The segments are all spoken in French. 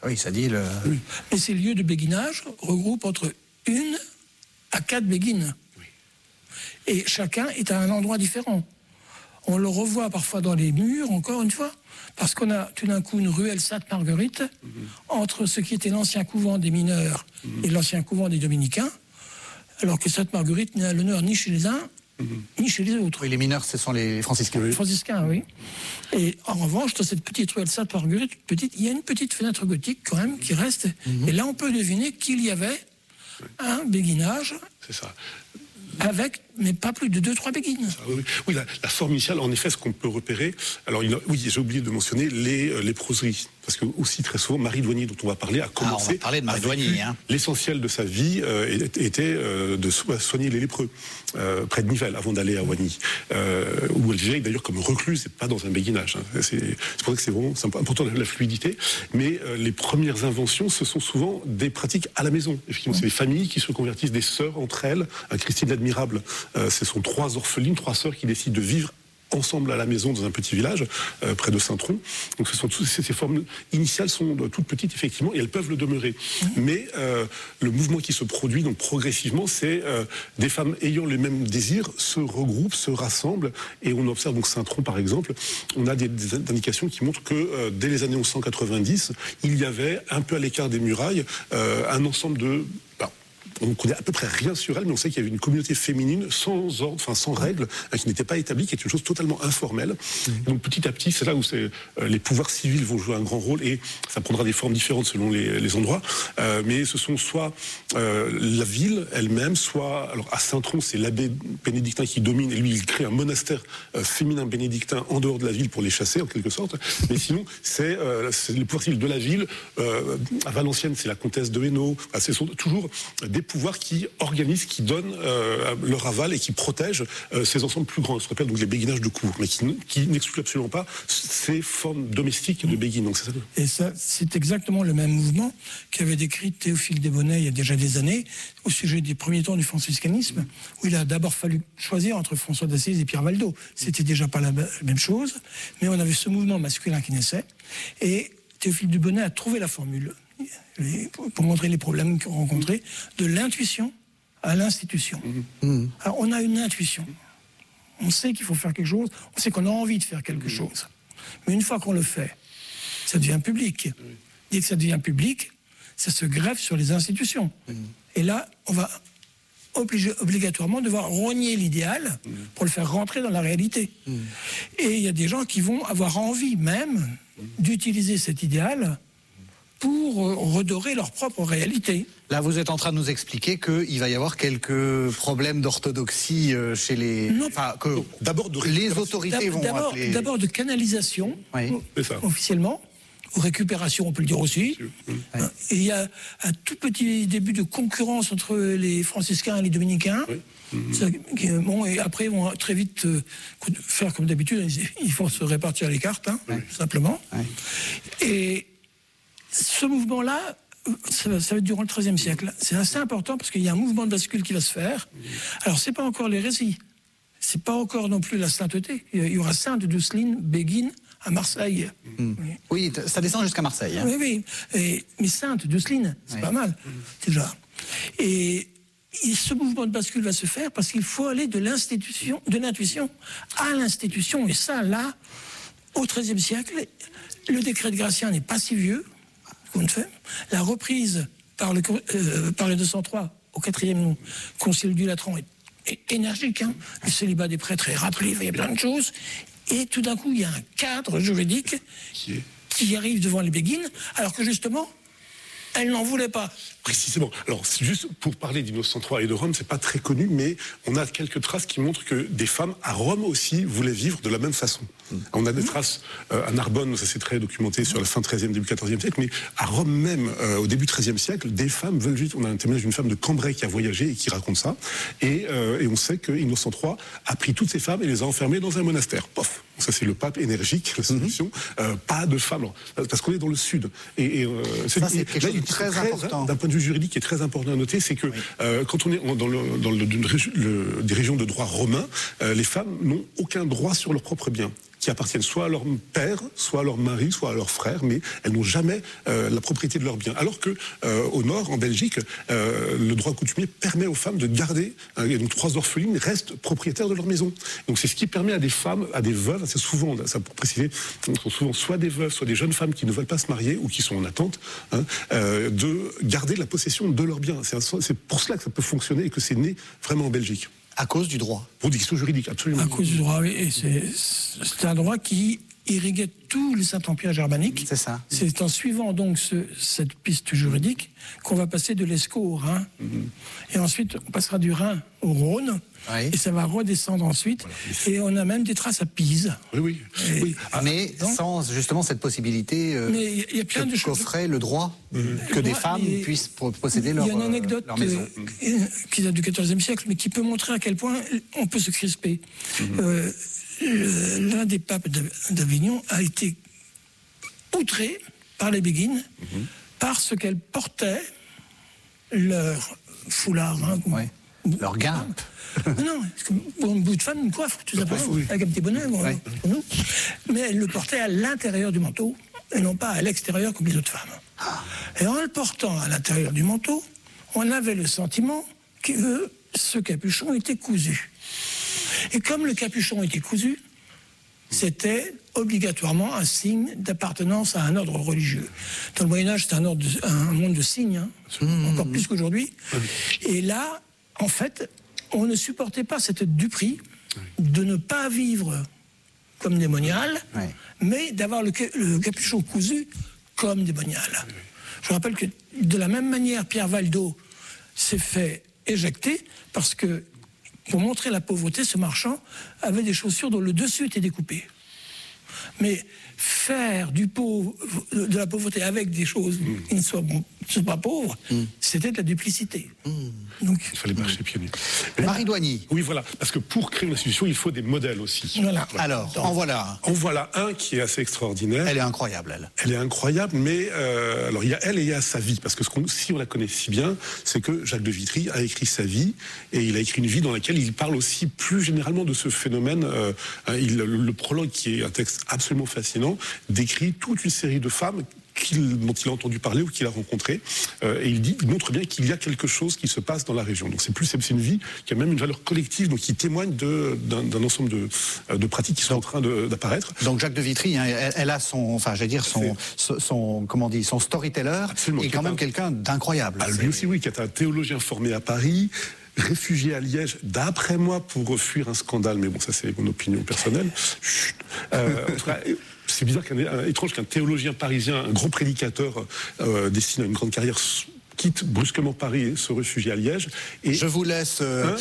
Oui, ça dit le... Oui. Et ces lieux de béguinage regroupent entre 1 à 4 béguines. Oui. Et chacun est à un endroit différent. On le revoit parfois dans les murs, encore une fois, parce qu'on a tout d'un coup une ruelle Sainte-Marguerite entre ce qui était l'ancien couvent des mineurs et l'ancien couvent des dominicains, alors que Sainte-Marguerite n'a l'honneur ni chez les uns, ni chez les autres. Oui, les mineurs, ce sont les franciscains. Les franciscains, oui. Et en revanche, dans cette petite ruelle Sainte-Marguerite, il y a une petite fenêtre gothique quand même qui reste. Et là, on peut deviner qu'il y avait un béguinage. C'est ça. Avec, mais pas plus de 2-3 béguines. Oui, la forme initiale, en effet, ce qu'on peut repérer. Alors, oui, j'ai oublié de mentionner les léproseries. Parce que, aussi, très souvent, Marie Douanier, dont on va parler, a commencé. On va parler de Marie Douanier. L'essentiel de sa vie était de soigner les lépreux, près de Nivelles, avant d'aller à Oigny. Où elle vivait d'ailleurs comme recluse, et pas dans un béguinage. C'est pour ça que c'est vraiment important la fluidité. Mais les premières inventions, ce sont souvent des pratiques à la maison. Effectivement, c'est des familles qui se convertissent, des sœurs entre elles. Christine l'Admirable, ce sont 3 orphelines, 3 sœurs qui décident de vivre ensemble à la maison dans un petit village près de Saint-Tron. Donc ce sont ces formes initiales sont toutes petites effectivement et elles peuvent le demeurer. Mais le mouvement qui se produit donc progressivement, c'est des femmes ayant les mêmes désirs se regroupent, se rassemblent et on observe donc Saint-Tron par exemple. On a des indications qui montrent que dès les années 1190, il y avait un peu à l'écart des murailles un ensemble de on ne connaît à peu près rien sur elle, mais on sait qu'il y avait une communauté féminine sans ordre, enfin sans règles, qui n'était pas établie, qui est une chose totalement informelle. Donc petit à petit, c'est là où les pouvoirs civils vont jouer un grand rôle et ça prendra des formes différentes selon les endroits. Mais ce sont soit la ville elle-même, soit alors à Saint-Tron, c'est l'abbé bénédictin qui domine et lui il crée un monastère féminin bénédictin en dehors de la ville pour les chasser en quelque sorte. Mais sinon, c'est les pouvoirs civils de la ville. À Valenciennes, c'est la comtesse de Hainaut. Ce sont toujours des pouvoirs qui organisent, qui donnent leur aval et qui protègent ces ensembles plus grands. Ce qu'on appelle donc les béguinages de cour, mais qui n'excluent absolument pas ces formes domestiques de béguines. Donc c'est ça. Et ça, c'est exactement le même mouvement qu'avait décrit Théophile Desbonnets il y a déjà des années au sujet des premiers temps du franciscanisme, où il a d'abord fallu choisir entre François d'Assise et Pierre Valdo. C'était déjà pas la même chose, mais on avait ce mouvement masculin qui naissait, et Théophile Desbonnets a trouvé la formule pour montrer les problèmes qu'on rencontrait, de l'intuition à l'institution. Alors on a une intuition, on sait qu'il faut faire quelque chose, on sait qu'on a envie de faire quelque chose, mais une fois qu'on le fait, ça devient public. Dès que ça devient public, ça se greffe sur les institutions. Et là, on va obligatoirement devoir rogner l'idéal pour le faire rentrer dans la réalité. Et il y a des gens qui vont avoir envie même d'utiliser cet idéal pour redorer leur propre réalité. Là, vous êtes en train de nous expliquer qu'il va y avoir quelques problèmes d'orthodoxie chez les... Non, que d'abord les autorités vont appeler... D'abord de canalisation, officiellement, ou récupération, on peut le dire aussi. Et il y a un tout petit début de concurrence entre les franciscains et les dominicains. Bon, et après, ils vont très vite faire comme d'habitude, ils vont se répartir les cartes, simplement. Et ce mouvement-là, ça va être durant le XIIIe siècle. C'est assez important parce qu'il y a un mouvement de bascule qui va se faire. Alors, c'est pas encore l'hérésie. C'est pas encore non plus la sainteté. Il y aura Sainte Douceline Béguine à Marseille. Oui, ça descend jusqu'à Marseille. Hein. Oui. Mais Sainte Douceline, c'est pas mal, déjà. Et ce mouvement de bascule va se faire parce qu'il faut aller de l'intuition à l'institution. Et ça, là, au XIIIe siècle, le décret de Gratien n'est pas si vieux. La reprise par le 203 au 4e concile du Latran est énergique. Le célibat des prêtres est rappelé, il y a plein de choses. Et tout d'un coup, il y a un cadre juridique qui arrive devant les béguines, alors que justement, elle n'en voulait pas. Précisément. Alors, juste pour parler d'Innocent III et de Rome, c'est pas très connu, mais on a quelques traces qui montrent que des femmes à Rome aussi voulaient vivre de la même façon. On a des traces à Narbonne, ça c'est très documenté sur la fin 13e, début 14e siècle, mais à Rome même, au début 13e siècle, des femmes veulent vivre. On a un témoignage d'une femme de Cambrai qui a voyagé et qui raconte ça. Et on sait que Innocent III a pris toutes ces femmes et les a enfermées dans un monastère. Pof. Ça c'est le pape énergique, la solution. Pas de femmes, parce qu'on est dans le sud. Ça c'est quelque chose de très important. D'un point de vue juridique qui est très important à noter, c'est que quand on est dans des régions de droit romain, les femmes n'ont aucun droit sur leurs propres biens, qui appartiennent soit à leur père, soit à leur mari, soit à leur frère, mais elles n'ont jamais la propriété de leurs biens. Alors que au nord, en Belgique, le droit coutumier permet aux femmes de garder, donc 3 orphelines restent propriétaires de leur maison. Donc c'est ce qui permet à des femmes, à des veuves, c'est souvent, ça pour préciser, ce sont souvent soit des veuves, soit des jeunes femmes qui ne veulent pas se marier ou qui sont en attente, de garder la possession de leurs biens. C'est pour cela que ça peut fonctionner et que c'est né vraiment en Belgique. À cause du droit. Pour des questions juridiques, absolument. À cause du droit, oui. Et c'est un droit qui irriguait tous les Saint-Empires germaniques. C'est ça. C'est en suivant donc cette piste juridique qu'on va passer de l'Escaut au Rhin. Et ensuite, on passera du Rhin au Rhône. Oui. Et ça va redescendre ensuite. Voilà. Et on a même des traces à Pise. Oui. Mais sans justement cette possibilité mais il y a plein de choses qu'offrait le droit que des femmes puissent posséder leur maison. Il y a une anecdote qui date du XIVe siècle, mais qui peut montrer à quel point on peut se crisper. L'un des papes d'Avignon a été outré par les béguines parce qu'elles portaient leur foulard. Leur guimpe. Non, parce que pour un bout de femme, une coiffe, tout simplement, avec un petit bonnet, pour nous. Mais elles le portaient à l'intérieur du manteau, et non pas à l'extérieur comme les autres femmes. Et en le portant à l'intérieur du manteau, on avait le sentiment que ce capuchon était cousu. Et comme le capuchon était cousu, c'était obligatoirement un signe d'appartenance à un ordre religieux. Dans le Moyen-Âge, c'était un monde de signes, encore plus qu'aujourd'hui. Et là, en fait, on ne supportait pas cette duperie de ne pas vivre comme des moniales, mais d'avoir le capuchon cousu comme des moniales. Je rappelle que de la même manière, Pierre Valdo s'est fait éjecter parce que, pour montrer la pauvreté, ce marchand avait des chaussures dont le dessus était découpé. Mais faire de la pauvreté avec des choses qui ne soient pas pauvres, c'était de la duplicité. Donc, il fallait marcher pieds nus. Marie Doigny. Oui, voilà. Parce que pour créer une institution, il faut des modèles aussi. Voilà. Alors, en voilà un. En voilà un qui est assez extraordinaire. Elle est incroyable, elle. Elle est incroyable, mais alors il y a elle et il y a sa vie. Parce que si on la connaît si bien, c'est que Jacques de Vitry a écrit sa vie, et il a écrit une vie dans laquelle il parle aussi plus généralement de ce phénomène. Le prologue, qui est un texte absolument fascinant, décrit toute une série de femmes dont il a entendu parler ou qu'il a rencontré, et il montre bien qu'il y a quelque chose qui se passe dans la région. Donc c'est une vie qui a même une valeur collective, donc qui témoigne d'un ensemble de pratiques qui sont en train d'apparaître. Donc Jacques de Vitry, elle a son storyteller, absolument, et quand même quelqu'un d'incroyable. Lui aussi, oui, qui est un théologien formé à Paris, réfugié à Liège, d'après moi, pour fuir un scandale, mais bon, ça c'est mon opinion personnelle. C'est bizarre, étrange qu'un théologien parisien, un grand prédicateur destiné à une grande carrière, quitte brusquement Paris et se réfugie à Liège. Et je vous laisse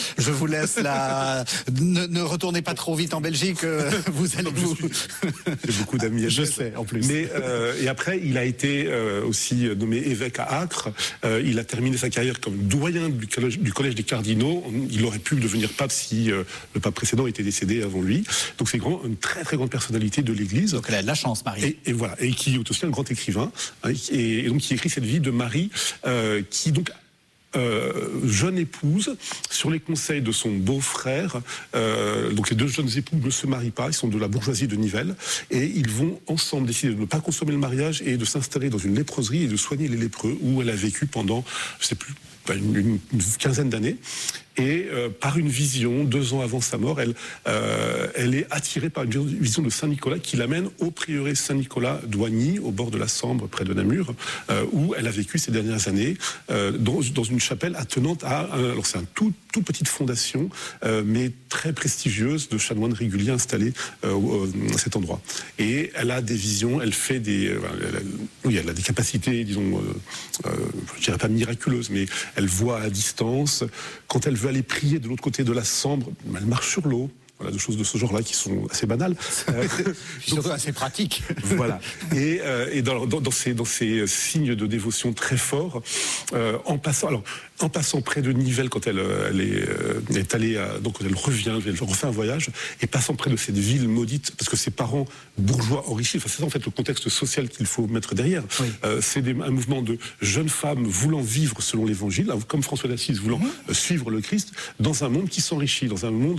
ne retournez pas trop vite en Belgique. Vous allez J'ai beaucoup d'amis. Je sais, en plus. Mais et après, il a été aussi nommé évêque à Acre. Il a terminé sa carrière comme doyen du collège des cardinaux. Il aurait pu devenir pape si le pape précédent était décédé avant lui. Donc c'est une très très grande personnalité de l'Église. Donc elle a de la chance, Marie. Et voilà, et qui est aussi un grand écrivain, et donc qui écrit cette vie de Marie, qui donc jeune épouse, sur les conseils de son beau-frère, donc les deux jeunes époux ne se marient pas, ils sont de la bourgeoisie de Nivelles, et ils vont ensemble décider de ne pas consommer le mariage et de s'installer dans une léproserie et de soigner les lépreux, où elle a vécu pendant, je sais plus, une quinzaine d'années. Et par une vision, 2 ans avant sa mort, elle est attirée par une vision de Saint-Nicolas qui l'amène au prieuré Saint-Nicolas d'Oigny, au bord de la Sambre, près de Namur, où elle a vécu ces dernières années, dans une chapelle attenante alors c'est une toute petite fondation, mais très prestigieuse, de chanoines réguliers installés à cet endroit. Et elle a des visions, elle fait elle a des capacités, disons, je dirais pas miraculeuses, mais elle voit à distance. Quand elle veut aller prier de l'autre côté de la Sambre, elle marche sur l'eau. Voilà, des choses de ce genre-là qui sont assez banales. Surtout assez pratiques. Voilà. Et dans ces signes de dévotion très forts, en passant... Alors, en passant près de Nivelles quand elle est allée, donc elle revient, elle refait un voyage, et passant près de cette ville maudite, parce que ses parents bourgeois enrichis, c'est ça en fait le contexte social qu'il faut mettre derrière. Oui. C'est un mouvement de jeunes femmes voulant vivre selon l'Évangile, comme François d'Assise voulant suivre le Christ, dans un monde qui s'enrichit, dans un monde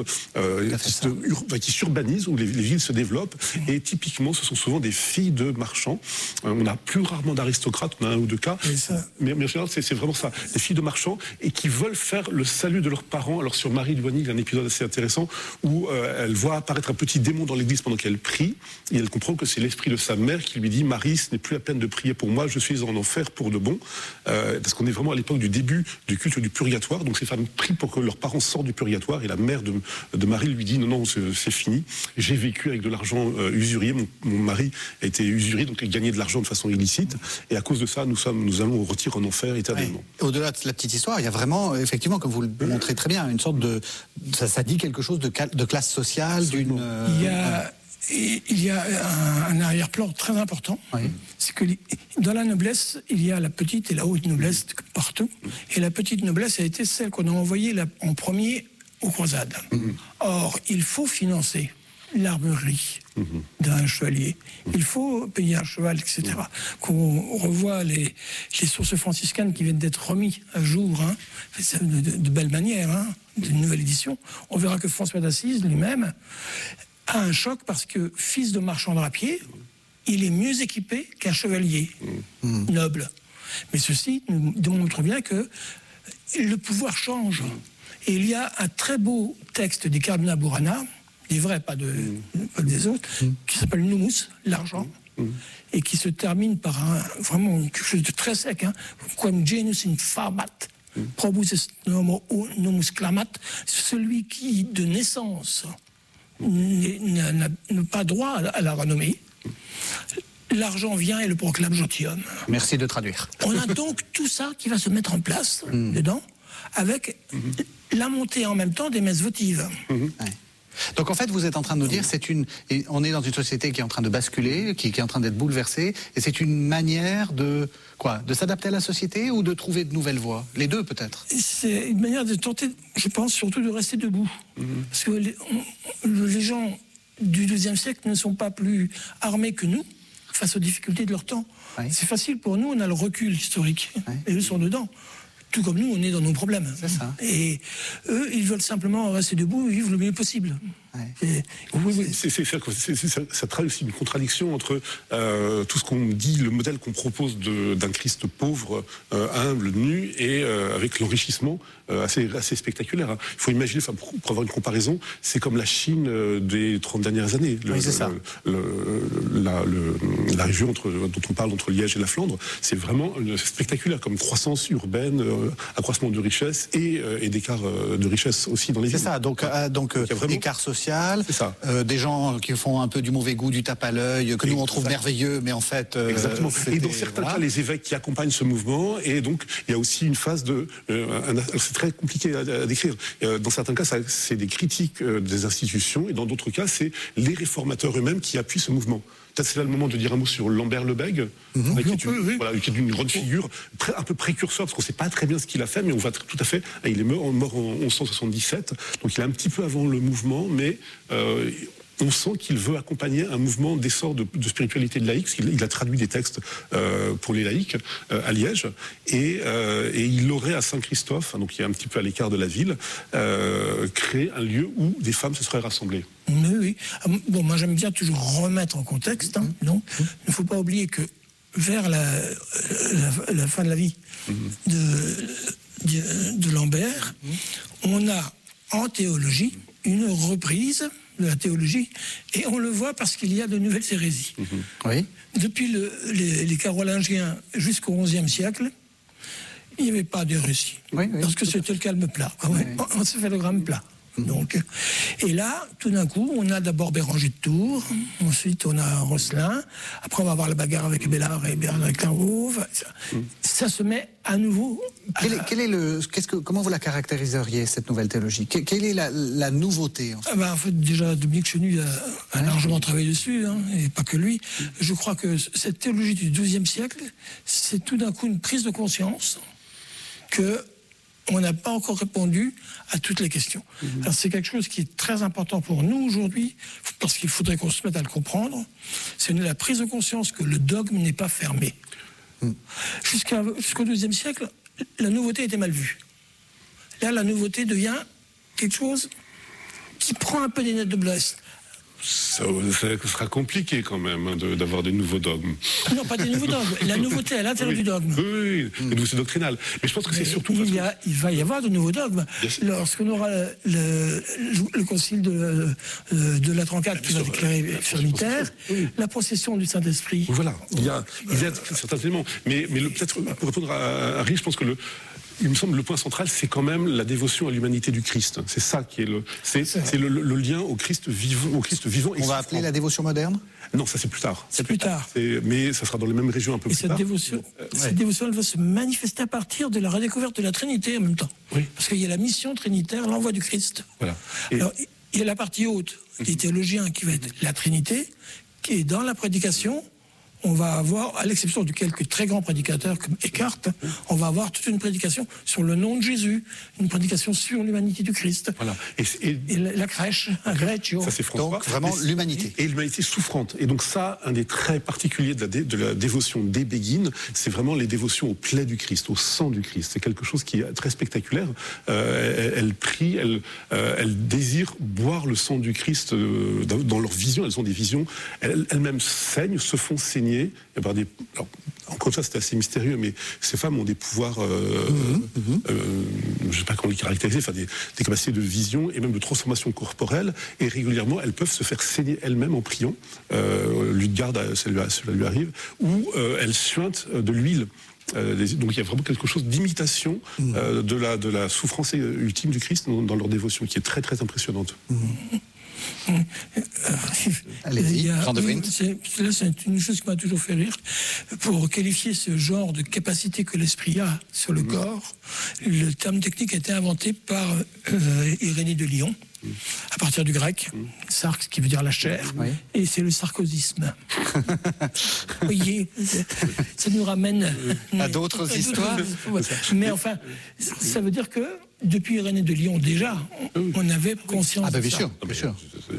qui s'urbanise, où les villes se développent, et typiquement ce sont souvent des filles de marchands. On a plus rarement d'aristocrates, on a un ou deux cas, mais en général c'est vraiment ça, des filles de marchands et qui veulent faire le salut de leurs parents. Alors sur Marie de Loigny, il y a un épisode assez intéressant où elle voit apparaître un petit démon dans l'église pendant qu'elle prie, et elle comprend que c'est l'esprit de sa mère qui lui dit: Marie, ce n'est plus la peine de prier pour moi, je suis en enfer pour de bon. Parce qu'on est vraiment à l'époque du début du culte du purgatoire, donc ces femmes prient pour que leurs parents sortent du purgatoire, et la mère de Marie lui dit: non, c'est fini, j'ai vécu avec de l'argent usurier, mon mari a été usurier, donc il gagnait de l'argent de façon illicite, et à cause de ça, nous allons au retirer en enfer éternellement. Ouais. Au-delà de la petite histoire, il y a vraiment, effectivement, comme vous le montrez très bien, une sorte de... Ça dit quelque chose de classe sociale, d'une... Il y a un arrière-plan très important. Oui. C'est que dans la noblesse, il y a la petite et la haute noblesse partout. Et la petite noblesse a été celle qu'on a envoyée en premier aux croisades. Or, il faut financer l'armurerie d'un chevalier. Il faut payer un cheval, etc. Qu'on revoit les sources franciscaines qui viennent d'être remis à jour, de belle manière, d'une nouvelle édition. On verra que François d'Assise lui-même a un choc parce que, fils de marchand drapier, il est mieux équipé qu'un chevalier noble. Mais ceci nous démontre bien que le pouvoir change. Et il y a un très beau texte des Carmina Burana, des vrais, pas des autres, qui s'appelle Numus, l'argent, et qui se termine par vraiment quelque chose de très sec. Quam genus infamat, probus est nomus clamat, celui qui, de naissance, n'a pas droit à la renommée. L'argent vient et le proclame gentilhomme. Merci de traduire. On a donc tout ça qui va se mettre en place dedans, avec la montée en même temps des messes votives. Donc en fait, vous êtes en train de nous dire, on est dans une société qui est en train de basculer, qui est en train d'être bouleversée, et c'est une manière de s'adapter à la société ou de trouver de nouvelles voies? Les deux peut-être. C'est une manière de tenter, je pense, surtout de rester debout. Parce que les gens du XIIe siècle ne sont pas plus armés que nous face aux difficultés de leur temps. Oui. C'est facile pour nous, on a le recul historique, et eux sont dedans. Tout comme nous, on est dans nos problèmes. C'est ça. Et eux, ils veulent simplement rester debout et vivre le mieux possible. Ouais. Ça traduit aussi une contradiction entre tout ce qu'on dit, le modèle qu'on propose d'un Christ pauvre, humble, nu, et avec l'enrichissement assez spectaculaire. Il faut imaginer, pour avoir une comparaison, c'est comme la Chine des 30 dernières années. La région dont on parle entre Liège et la Flandre, c'est vraiment spectaculaire comme croissance urbaine, accroissement de richesse et d'écart de richesse aussi dans les villes. C'est ça, donc écart social, des gens qui font un peu du mauvais goût, du tape à l'œil, que nous on trouve merveilleux, mais en fait... Exactement. Et dans certains cas, les évêques qui accompagnent ce mouvement, et donc il y a aussi une phase de... c'est très compliqué à décrire. Dans certains cas, c'est des critiques des institutions, et dans d'autres cas, c'est les réformateurs eux-mêmes qui appuient ce mouvement. Peut-être c'est là le moment de dire un mot sur Lambert Lebègue, qui est une grande figure, un peu précurseur, parce qu'on ne sait pas très bien ce qu'il a fait, mais on voit tout à fait, il est mort en 1177, donc il est un petit peu avant le mouvement, mais on sent qu'il veut accompagner un mouvement d'essor de spiritualité de laïcs. Il a traduit des textes pour les laïcs à Liège, et il aurait à Saint-Christophe, donc qui est un petit peu à l'écart de la ville, créé un lieu où des femmes se seraient rassemblées. Oui. Bon, moi j'aime bien toujours remettre en contexte. Non, il ne faut pas oublier que vers la fin de la vie de Lambert, on a en théologie une reprise de la théologie, et on le voit parce qu'il y a de nouvelles hérésies. Oui. Depuis les Carolingiens jusqu'au XIe siècle, il n'y avait pas d'hérésie, parce que c'était le calme plat. On s'est fait le gramme plat. Donc, et là, tout d'un coup, on a d'abord Béranger de Tours, ensuite on a Rosselin, après on va avoir la bagarre avec Bellard et Bernard Clairvaux. Ça se met à nouveau. Comment vous la caractériseriez, cette nouvelle théologie? Quelle est la nouveauté en fait? En fait, déjà, Dominique Chenu a largement travaillé dessus, et pas que lui. Je crois que cette théologie du XIIe siècle, c'est tout d'un coup une prise de conscience que on n'a pas encore répondu à toutes les questions. Alors c'est quelque chose qui est très important pour nous aujourd'hui, parce qu'il faudrait qu'on se mette à le comprendre. C'est la prise de conscience que le dogme n'est pas fermé. Jusqu'au XIIe siècle, la nouveauté était mal vue. Là, la nouveauté devient quelque chose qui prend un peu des nettes de blesse. Ça sera compliqué quand même d'avoir des nouveaux dogmes. Non, pas des nouveaux dogmes. La nouveauté à l'intérieur du dogme. Oui, des nouveautés doctrinales. Mais je pense que c'est surtout... Il va y avoir de nouveaux dogmes. Lorsqu'on aura le concile de la 34 qui va déclarer fermitaire, la procession du Saint-Esprit. Voilà, il y a certains éléments. Mais peut-être pour répondre à Harry, je pense que il me semble le point central, c'est quand même la dévotion à l'humanité du Christ. C'est ça qui est le lien au Christ vivant. On va appeler la dévotion moderne ? Non, ça c'est plus tard. C'est plus tard. Mais ça sera dans les mêmes régions un peu plus tard. Cette dévotion, elle va se manifester à partir de la redécouverte de la Trinité en même temps. Oui. Parce qu'il y a la mission trinitaire, l'envoi du Christ. Voilà. Alors, il y a la partie haute des théologiens qui va être la Trinité, qui est dans la prédication. On va avoir, à l'exception de quelques très grands prédicateurs comme Eckhart, on va avoir toute une prédication sur le nom de Jésus, une prédication sur l'humanité du Christ. Voilà. Et la crèche, un Greccio. Ça c'est François. Donc vraiment l'humanité. Et l'humanité souffrante. Et donc ça, un des traits particuliers de la dévotion des Béguines, c'est vraiment les dévotions au plaid du Christ, au sang du Christ. C'est quelque chose qui est très spectaculaire. Elles prient, elles désirent boire le sang du Christ dans leur vision. Elles ont des visions. Elles-mêmes saignent, se font saigner. Alors, encore une fois, c'est assez mystérieux, mais ces femmes ont des pouvoirs, je ne sais pas comment les caractériser, enfin des capacités de vision et même de transformation corporelle, et régulièrement, elles peuvent se faire saigner elles-mêmes en priant. Ludegarde, cela lui arrive, ou elles suintent de l'huile. Donc il y a vraiment quelque chose d'imitation de la souffrance ultime du Christ dans leur dévotion, qui est très très impressionnante. Allez-y, Jean de Vriend. C'est une chose qui m'a toujours fait rire. Pour qualifier ce genre de capacité que l'esprit a sur le corps, le terme technique a été inventé par Irénée de Lyon, à partir du grec, sarx qui veut dire la chair, et c'est le sarkozysme. Vous voyez, ça nous ramène à d'autres histoires. Mais enfin, ça veut dire que depuis Irénée de Lyon, déjà, on avait conscience de ça. Bien sûr.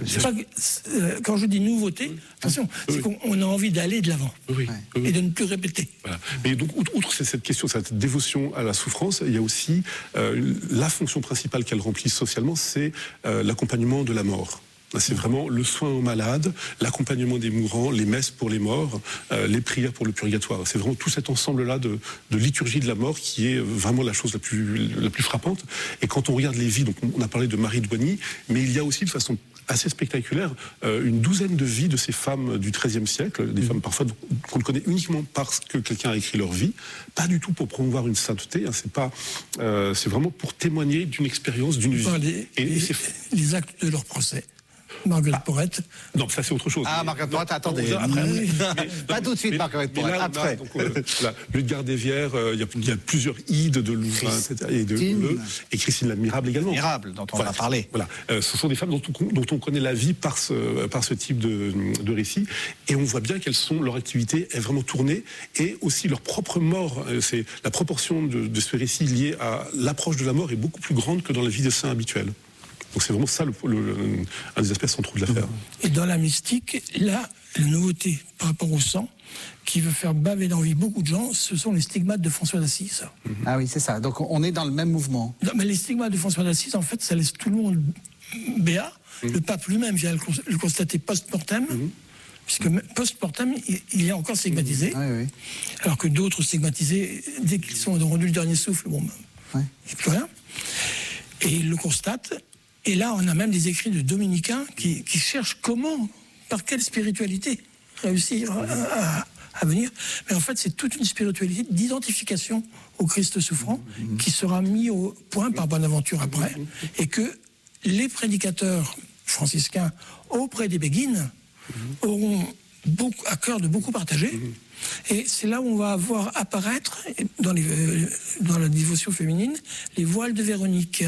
Quand je dis nouveauté, attention, c'est qu'on a envie d'aller de l'avant et de ne plus répéter. Voilà. Mais donc, outre cette question, cette dévotion à la souffrance, il y a aussi la fonction principale qu'elle remplit socialement, c'est l'accompagnement de la mort. C'est vraiment le soin aux malades, l'accompagnement des mourants, les messes pour les morts, les prières pour le purgatoire. C'est vraiment tout cet ensemble-là de liturgie de la mort qui est vraiment la chose la plus frappante. Et quand on regarde les vies, donc on a parlé de Marie de Boigny, mais il y a aussi de façon assez spectaculaire une douzaine de vies de ces femmes du XIIIe siècle, des femmes parfois qu'on connaît uniquement parce que quelqu'un a écrit leur vie, pas du tout pour promouvoir une sainteté, c'est vraiment pour témoigner d'une expérience, d'une vie. Les actes de leur procès. Marguerite Porrette. Non, ça c'est autre chose. Ah, Marguerite Porrette, attendez. Pas tout de suite, Marguerite Porrette. Après. Ludegarde d'Evière, il y a plusieurs Ides de Louvain, et Christine l'Admirable également. Admirable, dont on va parler. Voilà. Ce sont des femmes dont on connaît la vie par ce type de récit, et on voit bien leur activité est vraiment tournée, et aussi leur propre mort. C'est la proportion de ce récit lié à l'approche de la mort est beaucoup plus grande que dans la vie des saints habituelle. Donc c'est vraiment ça un des aspects centraux de l'affaire. Et dans la mystique, là, la nouveauté par rapport au sang, qui veut faire baver d'envie beaucoup de gens, ce sont les stigmates de François d'Assise. Ah oui, c'est ça. Donc on est dans le même mouvement. Non, mais les stigmates de François d'Assise, en fait, ça laisse tout le monde béat. Le pape lui-même vient le constater post-mortem. Puisque post-mortem, il est encore stigmatisé. Oui. Alors que d'autres stigmatisés, dès qu'ils ont rendu le dernier souffle, il n'y a plus rien. Et il le constate. Et là, on a même des écrits de dominicains qui cherchent par quelle spiritualité réussir à venir. Mais en fait, c'est toute une spiritualité d'identification au Christ souffrant qui sera mis au point par Bonaventure après, et que les prédicateurs franciscains auprès des Béguines auront à cœur de beaucoup partager. Et c'est là où on va voir apparaître, dans la dévotion féminine, les voiles de Véronique.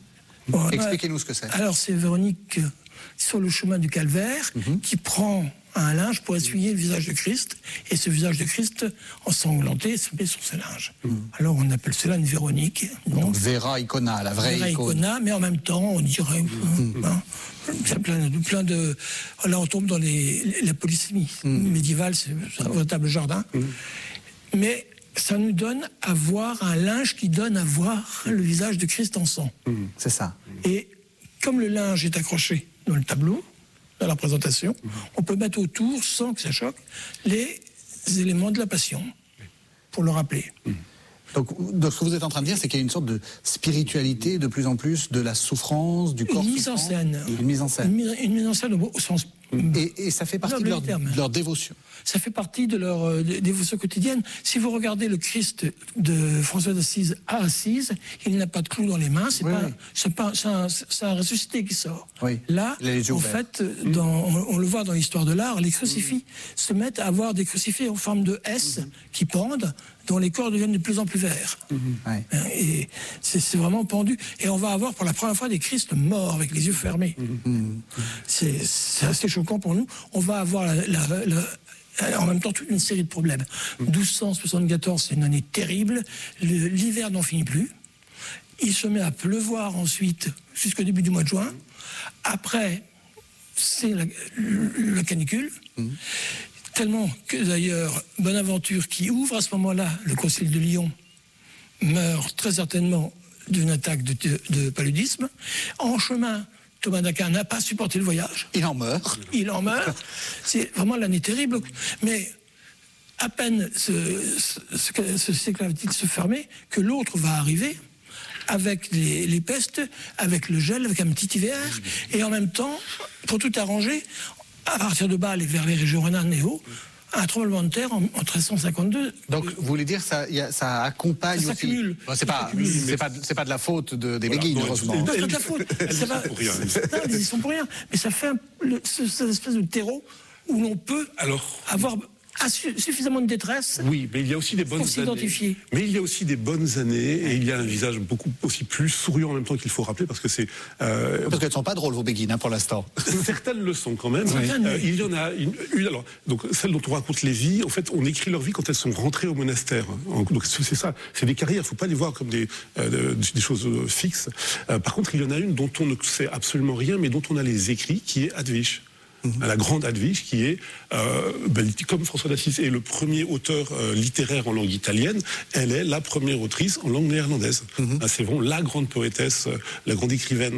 Expliquez-nous ce que c'est. Alors, c'est Véronique sur le chemin du calvaire qui prend à un linge pour essuyer le visage de Christ, et ce visage de Christ ensanglanté se met sur ce linge. Alors on appelle cela une Véronique. Donc Vera Icona, la vraie Vera icône. Icona, mais en même temps, on dirait... il y a plein de... Là, on tombe dans la polysémie médiévale, c'est un véritable jardin. Mais ça nous donne à voir un linge qui donne à voir le visage de Christ en sang. C'est ça. Et comme le linge est accroché dans le tableau, dans la présentation, on peut mettre autour, sans que ça choque, les éléments de la passion, pour le rappeler. Donc, ce que vous êtes en train de dire, c'est qu'il y a une sorte de spiritualité de plus en plus de la souffrance, du corps Une mise en souffrant. scène. Une mise en scène. Une mise en scène au sens... Et ça fait partie de leur dévotion. Ça fait partie de leur dévotion quotidienne. Si vous regardez le Christ de François d'Assise à Assise, il n'a pas de clou dans les mains, c'est un ressuscité qui sort. Oui. Là, les yeux en ouverts. fait, on le voit dans l'histoire de l'art, les crucifix se mettent à avoir des crucifix en forme de S qui pendent, dont les corps deviennent de plus en plus verts. Ouais. Et c'est vraiment pendu. Et on va avoir pour la première fois des Christ morts avec les yeux fermés. C'est assez choquant pour nous. On va avoir en même temps toute une série de problèmes. 1274, c'est une année terrible. L'hiver n'en finit plus. Il se met à pleuvoir ensuite jusqu'au début du mois de juin. Après, c'est la canicule. Tellement que d'ailleurs, Bonaventure, qui ouvre à ce moment-là le concile de Lyon, meurt très certainement d'une attaque de paludisme. En chemin, Thomas d'Aquin n'a pas supporté le voyage. Il en meurt. Il en meurt. C'est vraiment l'année terrible. Mais à peine ce siècle va-t-il se fermer que l'autre va arriver avec les pestes, avec le gel, avec un petit hiver. Et en même temps, pour tout arranger, à partir de Bâle et vers les régions rhénanes et Haut, un tremblement de terre en 1352. Donc, vous voulez dire ça accompagne ça aussi. s'accumule. Bon, c'est pas de la faute des Béguines, heureusement. Non, c'est pas de la faute. Ça va, pour rien. non, ils y sont pour rien. Mais ça fait cette espèce de terreau où l'on peut avoir suffisamment de détresse. Oui, mais il y a aussi des bonnes pour s'identifier. années. Mais il y a aussi des bonnes années et il y a un visage beaucoup aussi plus souriant en même temps qu'il faut rappeler parce que c'est... Parce qu'elles ne sont pas drôles, vos Béguines, pour l'instant. Certaines le sont quand même. Il y en a une alors, donc, celles dont on raconte les vies, en fait, on écrit leur vie quand elles sont rentrées au monastère. Donc c'est ça, c'est des carrières, il ne faut pas les voir comme des choses fixes. Par contre, il y en a une dont on ne sait absolument rien, mais dont on a les écrits, qui est Hadwig. La grande Hadwig, qui est, comme François d'Assise est le premier auteur littéraire en langue italienne, elle est la première autrice en langue néerlandaise. C'est vraiment la grande poétesse, la grande écrivaine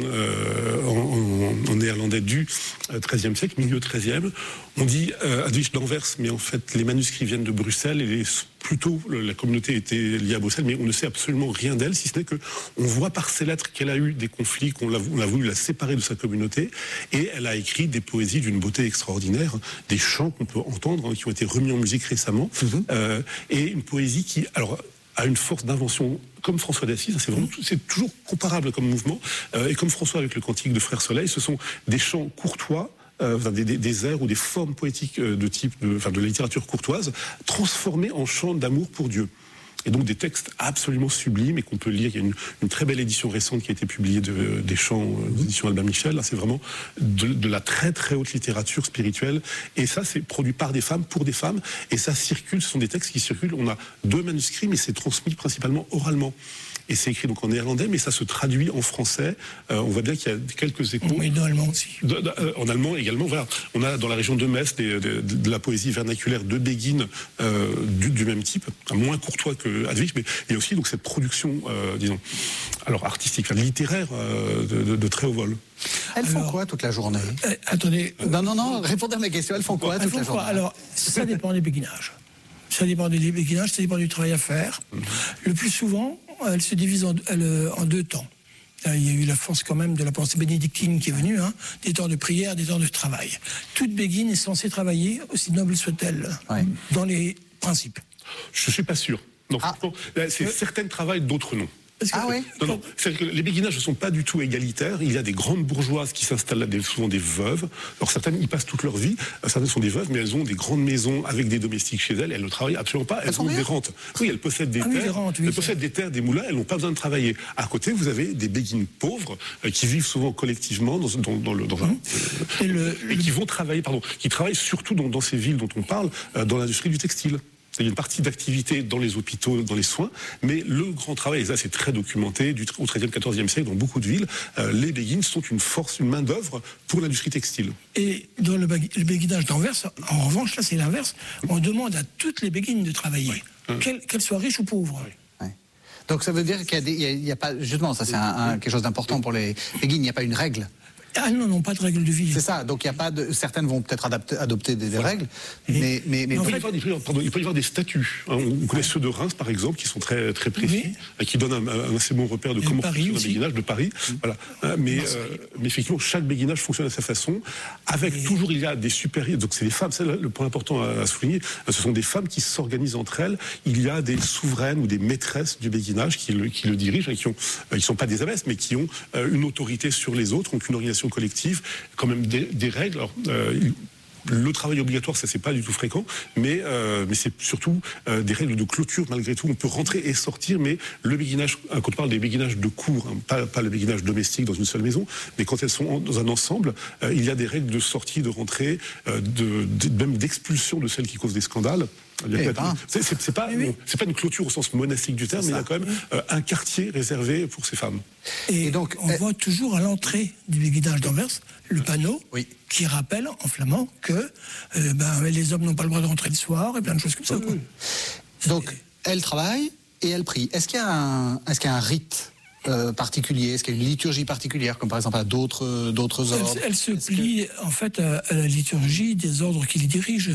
en néerlandais du XIIIe siècle, milieu XIIIe. On dit Hadwig d'Anvers, mais en fait les manuscrits viennent de Bruxelles et plutôt la communauté était liée à Bruxelles, mais on ne sait absolument rien d'elle, si ce n'est que on voit par ses lettres qu'elle a eu des conflits, on a voulu la séparer de sa communauté, et elle a écrit des poésies d'une beauté extraordinaire, des chants qu'on peut entendre, qui ont été remis en musique récemment, et une poésie qui, alors, a une force d'invention comme François d'Assise, c'est toujours comparable comme mouvement, et comme François avec le Cantique de Frère Soleil, ce sont des chants courtois, des airs ou des formes poétiques de type de la littérature courtoise transformées en chants d'amour pour Dieu. Et donc des textes absolument sublimes et qu'on peut lire. Il y a une très belle édition récente qui a été publiée des chants d'édition Albin Michel. Là, c'est vraiment de la très très haute littérature spirituelle. Et ça, c'est produit par des femmes, pour des femmes. Et ça circule, ce sont des textes qui circulent. On a 2 manuscrits, mais c'est transmis principalement oralement. Et c'est écrit donc en néerlandais, mais ça se traduit en français. On voit bien qu'il y a quelques échos. Oui, en allemand aussi. En allemand également. Voilà. On a dans la région de Metz de la poésie vernaculaire de Béguine du même type, moins courtois que Hadwig, mais il y a aussi donc cette production, disons, alors artistique, littéraire de très haut vol. Elles font quoi toute la journée? Attendez. Non, répondez à mes questions. Elles font quoi toute la journée? Alors, ça dépend des béguinages. Ça dépend des béguinages, ça dépend du travail à faire. Le plus souvent, elle se divise en 2 temps. Il y a eu la force quand même de la pensée bénédictine qui est venue, des temps de prière, des temps de travail. Toute béguine est censée travailler, aussi noble soit-elle, dans les principes. Je ne suis pas sûr. Non, certaines travaillent, d'autres non. Ah oui. Non. C'est-à-dire que les béguinages ne sont pas du tout égalitaires. Il y a des grandes bourgeoises qui s'installent là, souvent des veuves. Alors certaines y passent toute leur vie. Certaines sont des veuves, mais elles ont des grandes maisons avec des domestiques chez elles. Elles ne travaillent absolument pas. Elles ont des rentes. Oui, elles possèdent des terres. Elles possèdent des terres, des moulins. Elles n'ont pas besoin de travailler. À côté, vous avez des béguines pauvres qui vivent souvent collectivement et qui vont travailler, qui travaillent surtout dans ces villes dont on parle, dans l'industrie du textile. Il y a une partie d'activité dans les hôpitaux, dans les soins, mais le grand travail, et ça c'est très documenté, au XIIIe, XIVe siècle, dans beaucoup de villes, les béguines sont une force, une main-d'œuvre pour l'industrie textile. Et dans le béguinage d'Anvers, en revanche, là c'est l'inverse, on demande à toutes les béguines de travailler, qu'elles soient riches ou pauvres. Donc ça veut dire qu'il y a pas, justement, ça c'est quelque chose d'important pour les béguines, il n'y a pas une règle. Ah non, pas de règle de vie. C'est ça, donc il y a pas de. Certaines vont peut-être adopter des règles, mais il peut y avoir des statuts. On connaît ceux de Reims, par exemple, qui sont très, très précis, qui donnent un assez bon repère de comment fonctionne un béguinage, de Paris. Voilà. Mais effectivement, chaque béguinage fonctionne à sa façon. Avec toujours, il y a des supérieurs. Donc c'est des femmes, c'est le point important à souligner. Ce sont des femmes qui s'organisent entre elles. Il y a des souveraines ou des maîtresses du béguinage qui le dirigent, et qui sont pas des abbesses, mais qui ont une autorité sur les autres, donc une organisation collective, quand même des règles. Alors, le travail obligatoire, ça c'est pas du tout fréquent, mais c'est surtout des règles de clôture malgré tout. On peut rentrer et sortir, mais le béguinage, quand on parle des béguinages de cour, pas le béguinage domestique dans une seule maison, mais quand elles sont dans un ensemble, il y a des règles de sortie, de rentrée, même d'expulsion de celles qui causent des scandales. C'est pas une clôture au sens monastique du terme, mais il y a quand même un quartier réservé pour ces femmes. Et donc, on voit toujours à l'entrée du béguinage d'Anvers le panneau qui rappelle en flamand que les hommes n'ont pas le droit de rentrer le soir et plein de choses comme ça. Quoi. Donc, elle travaille et elle prie. Est-ce qu'il y a un rite particulier? Est-ce qu'il y a une liturgie particulière, comme par exemple à d'autres ordres? Elle se plie en fait à la liturgie des ordres qui les dirigent.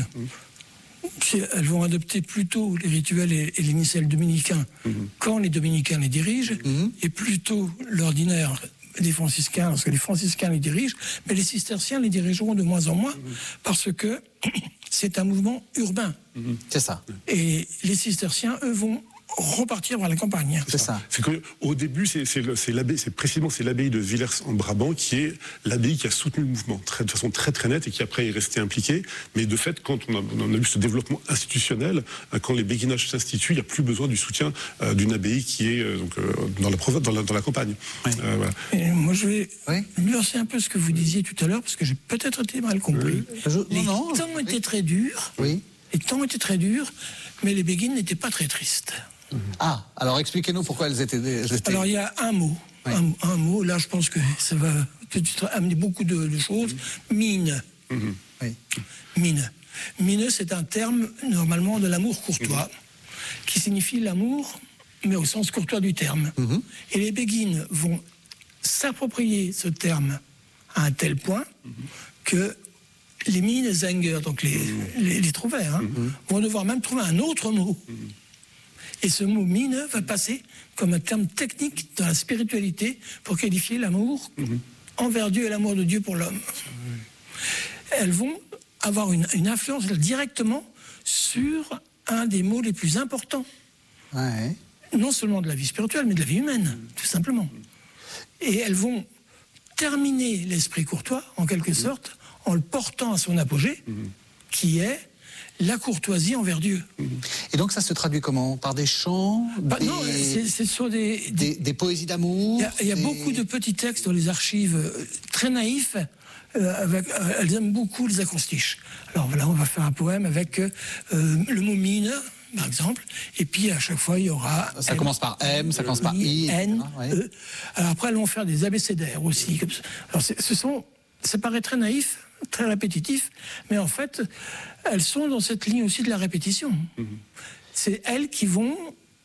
Elles vont adopter plutôt les rituels et les missels dominicains quand les dominicains les dirigent, et plutôt l'ordinaire des franciscains, parce que les franciscains les dirigent, mais les cisterciens les dirigeront de moins en moins, parce que c'est un mouvement urbain. C'est ça. Et les cisterciens, eux, vont repartir vers la campagne. C'est ça. C'est qu'au début, c'est l'abbaye de Villers en Brabant qui est l'abbaye qui a soutenu le mouvement de façon très très nette et qui après est resté impliqué. Mais de fait, quand on a eu ce développement institutionnel, quand les béguinages s'instituent, il n'y a plus besoin du soutien d'une abbaye qui est dans la campagne. Oui. Voilà. Et moi, je vais nuancer un peu ce que vous disiez tout à l'heure, parce que j'ai peut-être été mal compris. Les temps étaient très durs. Oui. Les temps étaient très durs, mais les béguines n'étaient pas très tristes. Ah, alors expliquez-nous pourquoi elles étaient... Alors il y a un mot, un mot, là je pense que ça va tout de suite amener beaucoup de choses. Mine. Mine. Mine, c'est un terme normalement de l'amour courtois, qui signifie l'amour, mais au sens courtois du terme. Et les béguines vont s'approprier ce terme à un tel point que les Minnesänger, donc les trouvères, vont devoir même trouver un autre mot. Et ce mot mine va passer comme un terme technique dans la spiritualité pour qualifier l'amour envers Dieu et l'amour de Dieu pour l'homme. Elles vont avoir une influence directement sur un des mots les plus importants. Non seulement de la vie spirituelle, mais de la vie humaine, tout simplement. Et elles vont terminer l'esprit courtois, en quelque sorte, en le portant à son apogée, qui est la courtoisie envers Dieu. Et donc ça se traduit comment? Par des chants? Non, c'est sur des poésies d'amour? Il y a beaucoup de petits textes dans les archives très naïfs. Elles aiment beaucoup les acrostiches. Alors voilà, on va faire un poème avec le mot mine, par exemple, et puis à chaque fois il y aura... Ça commence par M, ça commence par I, N, E. Alors après elles vont faire des abécédaires aussi. Comme ça. Alors ça paraît très naïf, très répétitif, mais en fait, elles sont dans cette ligne aussi de la répétition. C'est elles qui vont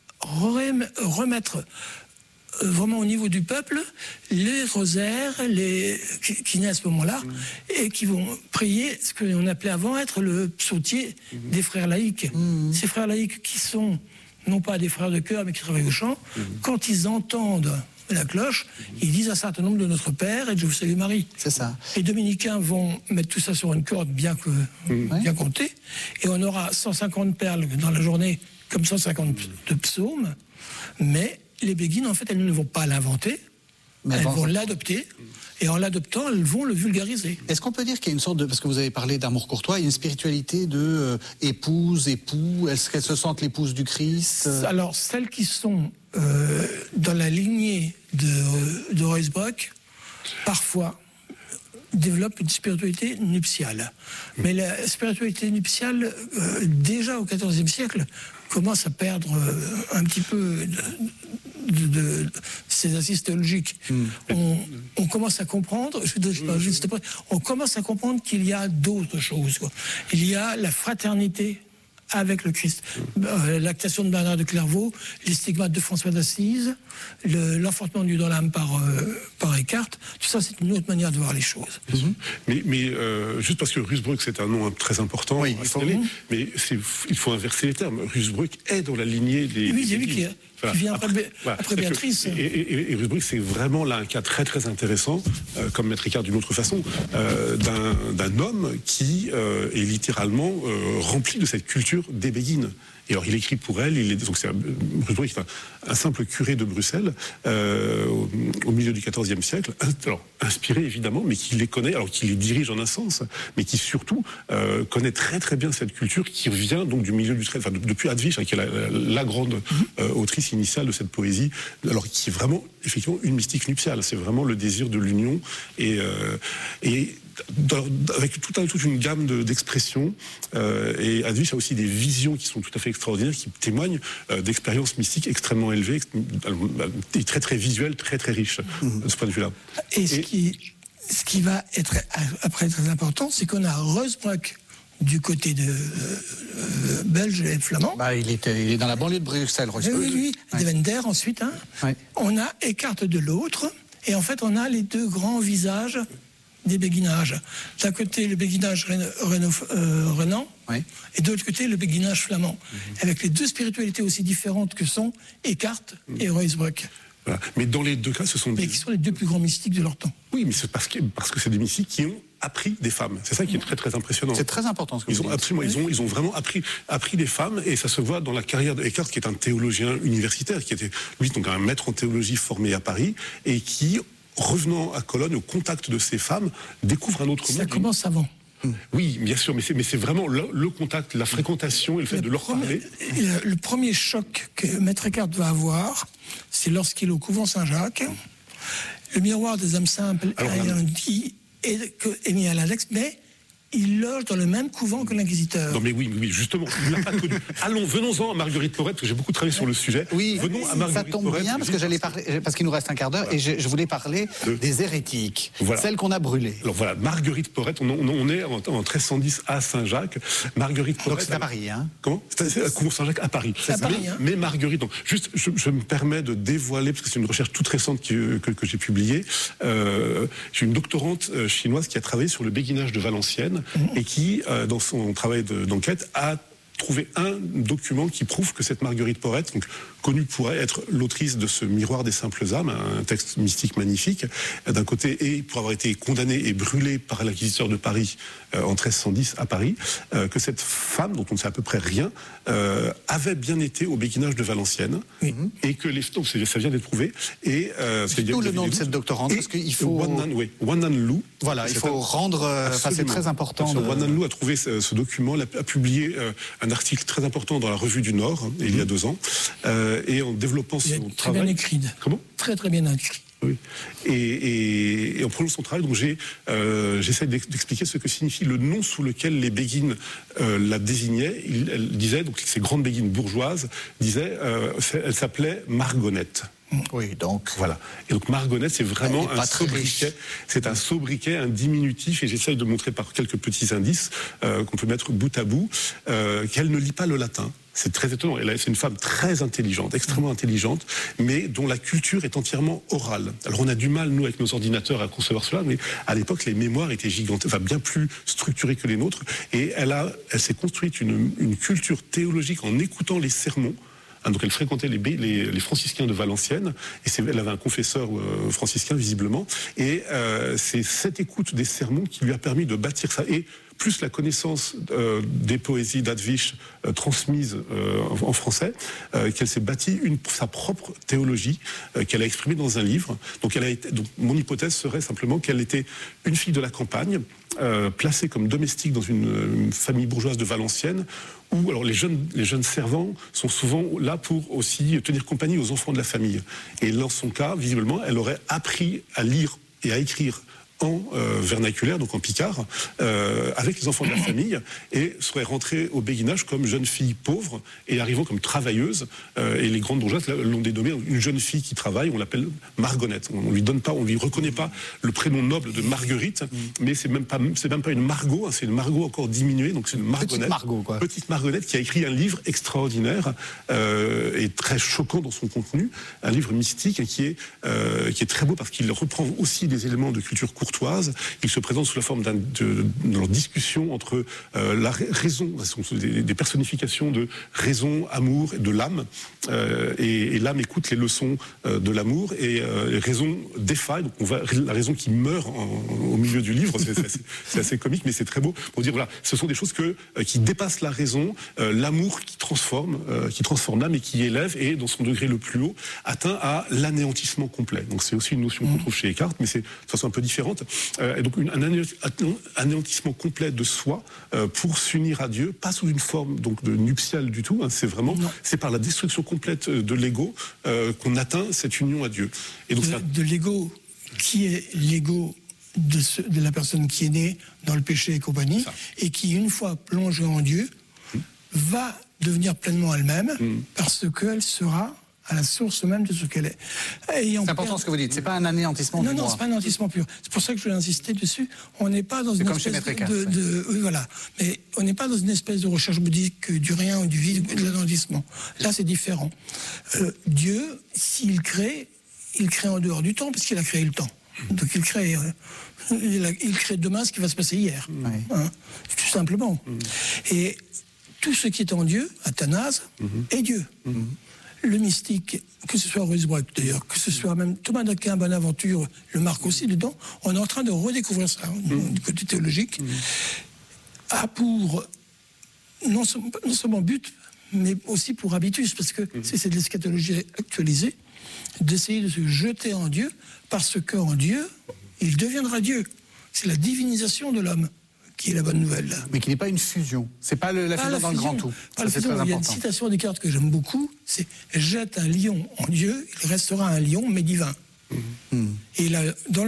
remettre vraiment au niveau du peuple les rosaires qui naissent à ce moment-là, et qui vont prier ce que l'on appelait avant être le psautier des frères laïcs. Ces frères laïcs qui sont non pas des frères de chœur, mais qui travaillent au chant, quand ils entendent la cloche, ils disent un certain nombre de Notre Père et de Je vous salue Marie. C'est ça. Les dominicains vont mettre tout ça sur une corde bien comptée, et on aura 150 perles dans la journée, comme 150 de psaumes, mais les béguines, en fait, elles ne vont pas l'inventer, elles vont l'adopter. Et en l'adoptant, elles vont le vulgariser. Est-ce qu'on peut dire qu'il y a une sorte de... Parce que vous avez parlé d'amour courtois, il y a une spiritualité de épouse, époux. Est-ce qu'elles se sentent l'épouse du Christ? Alors, celles qui sont dans la lignée de Ruysbroeck, parfois, développent une spiritualité nuptiale. Mais la spiritualité nuptiale, déjà au XIVe siècle, commence à perdre un petit peu de ses assises théologiques. On commence à comprendre, on commence à comprendre qu'il y a d'autres choses, quoi. Il y a la fraternité avec le Christ. L'actation de Bernard de Clairvaux, les stigmates de François d'Assise, l'enfantement du dans l'âme par Eckhart, tout ça, c'est une autre manière de voir les choses. Mais juste parce que Ruysbroeck, c'est un nom très important, oui, mais il faut inverser les termes. Ruysbroeck est dans la lignée des... Oui, c'est lui qui vient après Béatrice. Et Ruysbroeck, c'est vraiment là un cas très très intéressant, comme Maître Eckhart d'une autre façon, d'un homme qui est littéralement rempli de cette culture des béguines. Et alors, il écrit pour elle, Ruysbroeck est un simple curé de Bruxelles, au milieu du XIVe siècle, alors inspiré évidemment, mais qui les connaît, alors qui les dirige en un sens, mais qui surtout connaît très très bien cette culture qui vient donc du milieu du XIIIe, enfin depuis Hadwig, qui est la grande autrice initiale de cette poésie, alors qui est vraiment effectivement une mystique nuptiale, c'est vraiment le désir de l'union et avec toute une gamme d'expressions, et Hadwig a aussi des visions qui sont tout à fait extraordinaires, qui témoignent d'expériences mystiques extrêmement élevées, et très très visuelles, très très riches de ce point de vue-là. Et ce qui va être après très important, c'est qu'on a Ruysbroeck du côté de belge et flamand. Il est dans la banlieue de Bruxelles, Ruysbroeck. Oui, Deventer ensuite. Ouais. On a Eckhart de l'autre, et en fait on a les deux grands visages des béguinages. D'un côté, le béguinage rhénan, oui, et de l'autre côté, le béguinage flamand. Avec les deux spiritualités aussi différentes que sont Eckhart et Ruysbroeck. Voilà. Mais dans les deux cas, ce sont qui sont les deux plus grands mystiques de leur temps. Oui, mais c'est parce que c'est des mystiques qui ont appris des femmes. C'est ça qui est très très impressionnant. C'est très important ce que vous dites. Absolument, ils ont vraiment appris des femmes, et ça se voit dans la carrière d'Eckhart, qui est un théologien universitaire, qui était lui donc un maître en théologie formé à Paris, et qui, revenant à Cologne, au contact de ces femmes, découvre un autre monde. Ça commence avant. Oui, bien sûr, mais c'est vraiment le contact, la fréquentation et le fait de leur parler. Le premier choc que Maître Eckhart va avoir, c'est lorsqu'il est au couvent Saint-Jacques. Le miroir des âmes simples est mis à l'index, mais il loge dans le même couvent que l'inquisiteur. Non mais oui, justement, il n'a pas connu. Venons-en à Marguerite Porete, parce que j'ai beaucoup travaillé sur le sujet. Oui, venons à Marguerite ça tombe Porete, bien, parce que j'allais parler, parce qu'il nous reste un quart d'heure, et je voulais parler des hérétiques, celles qu'on a brûlées. Alors voilà, Marguerite Porete, on est en 1310 à Saint-Jacques. Marguerite Porete. Donc c'est à Paris, hein? Comment? C'est à couvent Saint-Jacques à Paris. C'est à Paris, hein? Mais Marguerite, donc, juste, je me permets de dévoiler, parce que c'est une recherche toute récente que j'ai publiée. J'ai une doctorante chinoise qui a travaillé sur le béguinage de Valenciennes, et qui, dans son travail d'enquête, a trouvé un document qui prouve que cette Marguerite Porete, donc connue pour être l'autrice de ce Miroir des simples âmes, un texte mystique magnifique, d'un côté, et pour avoir été condamnée et brûlée par l'inquisiteur de Paris en 1310 à Paris, que cette femme, dont on ne sait à peu près rien, avait bien été au béguinage de Valenciennes, et que donc ça vient d'être prouvé. Et c'est le nom de cette doctorante, parce qu'il faut... Wannan Lu. Voilà, il faut rendre... c'est très important. Wannan Lu a trouvé ce document, a publié un article très important dans la Revue du Nord, il y a 2 ans, et en développant son travail... Très bien écrit. Comment ? Très très bien écrit. Oui. Et en prenant son travail, donc j'essaie d'expliquer ce que signifie le nom sous lequel les béguines la désignaient. Elle disait, donc ces grandes béguines bourgeoises, elle s'appelait Margonnette. Oui, donc voilà. Et donc Margonnette, c'est vraiment un sobriquet. C'est un sobriquet, un diminutif, et j'essaye de montrer par quelques petits indices qu'on peut mettre bout à bout qu'elle ne lit pas le latin. C'est très étonnant. C'est une femme très intelligente, extrêmement intelligente, mais dont la culture est entièrement orale. Alors on a du mal, nous, avec nos ordinateurs, à concevoir cela, mais à l'époque, les mémoires étaient gigantesques, bien plus structurées que les nôtres, et elle s'est construite une culture théologique en écoutant les sermons. Donc elle fréquentait les franciscains de Valenciennes, et elle avait un confesseur franciscain visiblement, et c'est cette écoute des sermons qui lui a permis de bâtir ça. Et plus la connaissance des poésies d'Advish transmises en français, qu'elle s'est bâtie sa propre théologie qu'elle a exprimée dans un livre. Donc mon hypothèse serait simplement qu'elle était une fille de la campagne, placée comme domestique dans une famille bourgeoise de Valenciennes, où alors les jeunes servants sont souvent là pour aussi tenir compagnie aux enfants de la famille. Et dans son cas, visiblement, elle aurait appris à lire et à écrire en vernaculaire, donc en picard, avec les enfants de la famille, et serait rentrée au béguinage comme jeune fille pauvre, et arrivant comme travailleuse, et les grandes bourgeoises l'ont dénommée une jeune fille qui travaille, on l'appelle Margonnette. On lui reconnaît pas le prénom noble de Marguerite, mais c'est même pas une Margot, hein, c'est une Margot encore diminuée, donc c'est une Margonnette. Petite Margonnette qui a écrit un livre extraordinaire, et très choquant dans son contenu, un livre mystique qui est très beau parce qu'il reprend aussi des éléments de culture courtoise. Il se présente sous la forme de leur discussion entre la raison, des personnifications de raison, amour et de l'âme, et l'âme écoute les leçons de l'amour, et raison défaille, donc la raison qui meurt au milieu du livre, c'est assez comique, mais c'est très beau pour dire, voilà, ce sont des choses qui dépassent la raison, l'amour qui transforme l'âme et qui élève, et dans son degré le plus haut, atteint à l'anéantissement complet. Donc c'est aussi une notion qu'on trouve chez Eckhart, mais c'est de façon un peu différente. Et donc un anéantissement complet de soi pour s'unir à Dieu, pas sous une forme donc de nuptiale du tout, hein, c'est par la destruction complète de l'ego qu'on atteint cette union à Dieu. Et donc de l'ego qui est l'ego de la personne qui est née dans le péché et compagnie, et qui, une fois plongée en Dieu, va devenir pleinement elle-même, parce qu'elle sera à la source même de ce qu'elle est. C'est important ce que vous dites, c'est pas un anéantissement non, du moi. Non, c'est pas un anéantissement pur. C'est pour ça que je voulais insister dessus. On n'est pas dans une espèce voilà. Mais on n'est pas dans une espèce de recherche bouddhique du rien ou du vide ou de l'anéantissement. Là, c'est différent. Dieu, s'il crée, il crée en dehors du temps, parce qu'il a créé le temps. Donc il crée demain ce qui va se passer hier. Hein, tout simplement. Et tout ce qui est en Dieu, Athanase, est Dieu. Le mystique, que ce soit Ruysbroeck d'ailleurs, que ce soit même Thomas d'Aquin, Bonaventure, le marque aussi dedans, on est en train de redécouvrir ça du côté théologique, a pour non seulement but, mais aussi pour habitus, parce que c'est de l'eschatologie actualisée, d'essayer de se jeter en Dieu, parce qu'en Dieu, il deviendra Dieu. C'est la divinisation de l'homme qui est la bonne nouvelle. Mais qui n'est pas une fusion. C'est pas la fusion dans le grand tout. Ça, c'est très important. Il y a une citation d'Eckhart que j'aime beaucoup, c'est « Jette un lion en Dieu, il restera un lion, mais divin ». Et là, alors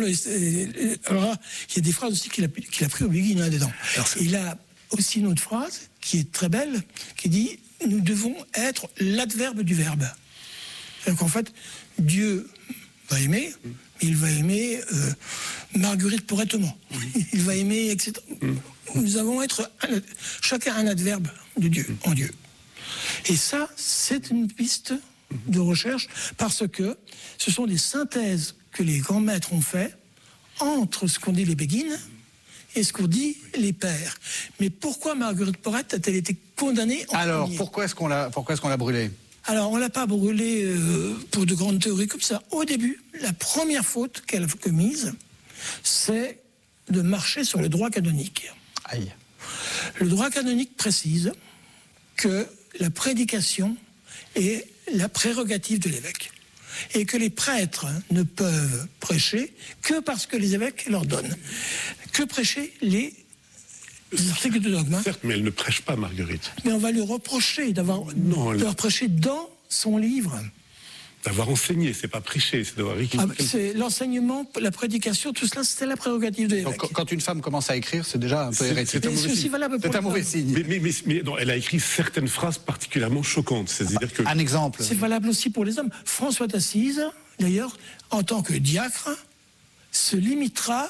là, il y a des phrases aussi qu'il a pris au Begin là-dedans. Il a aussi une autre phrase qui est très belle, qui dit « Nous devons être l'adverbe du verbe ». Donc en fait, Dieu va aimer, il va aimer Marguerite Porrettement. Il va aimer, etc. Nous allons être chacun un adverbe de Dieu, en Dieu. Et ça, c'est une piste de recherche, parce que ce sont des synthèses que les grands maîtres ont fait entre ce qu'ont dit les Béguines et ce qu'ont dit les pères. Mais pourquoi Marguerite Porrette a-t-elle été condamnée en Alors, premier ? pourquoi est-ce qu'on l'a brûlée ? Alors, on ne l'a pas brûlée pour de grandes théories comme ça. Au début, la première faute qu'elle a commise, c'est de marcher sur le droit canonique. Aïe. Le droit canonique précise que la prédication est la prérogative de l'évêque, et que les prêtres ne peuvent prêcher que parce que les évêques leur donnent. Que prêcher les articles de dogme. Certes, mais elle ne prêche pas, Marguerite. Mais on va lui reprocher d'avoir prêché dans son livre. D'avoir enseigné, c'est pas prêcher, c'est d'avoir écrit. C'est l'enseignement, la prédication, tout cela, c'était la prérogative de l'évêque. Donc, quand une femme commence à écrire, c'est déjà un peu hérétique. C'est un mauvais signe. Mais non, elle a écrit certaines phrases particulièrement choquantes. C'est-à-dire que... Un exemple. C'est valable aussi pour les hommes. François d'Assise, d'ailleurs, en tant que diacre, se limitera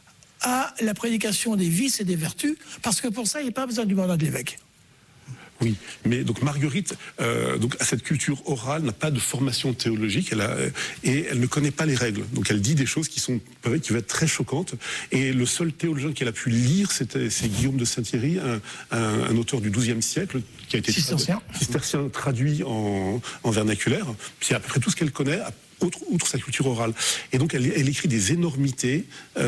à la prédication des vices et des vertus, parce que pour ça, il n'y a pas besoin du mandat de l'évêque. Oui, mais donc Marguerite donc a cette culture orale, n'a pas de formation théologique, et elle ne connaît pas les règles. Donc elle dit des choses qui vont être très choquantes. Et le seul théologien qu'elle a pu lire, c'est Guillaume de Saint-Thierry, un auteur du XIIe siècle, qui a été cistercien traduit en vernaculaire. C'est à peu près tout ce qu'elle connaît, outre sa culture orale. Et donc elle écrit des énormités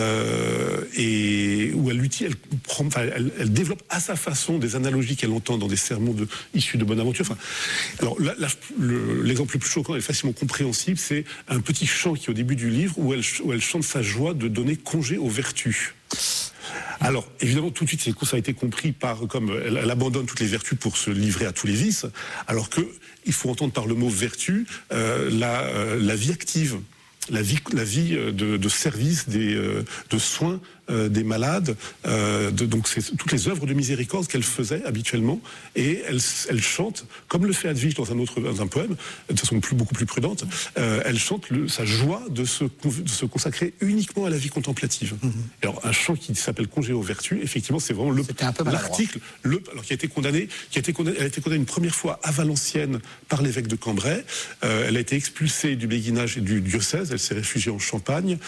et où elle développe à sa façon des analogies qu'elle entend dans des sermons issus de Bonaventure. Enfin, alors l'exemple le plus choquant et facilement compréhensible, c'est un petit chant qui est au début du livre où elle chante sa joie de donner congé aux vertus. Alors, évidemment, tout de suite, ça a été compris comme elle abandonne toutes les vertus pour se livrer à tous les vices, alors que il faut entendre par le mot vertu la vie active, la vie de service, de soins des malades. Donc c'est toutes les œuvres de miséricorde qu'elle faisait habituellement, et elle chante, comme le fait Edwige dans un poème, de façon beaucoup plus prudente. Elle chante sa joie de se consacrer uniquement à la vie contemplative. Alors un chant qui s'appelle Congé aux vertus, effectivement, c'est vraiment l'article, alors qui a été condamné. Elle a été condamnée une première fois à Valenciennes par l'évêque de Cambrai. Elle a été expulsée du béguinage et du diocèse. Elle s'est réfugiée en Champagne.